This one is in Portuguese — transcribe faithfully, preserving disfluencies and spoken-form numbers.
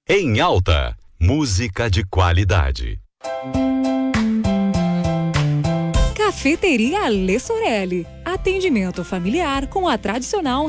Em Alta, música de qualidade. Cafeteria Alê Sorelli. Atendimento familiar com a tradicional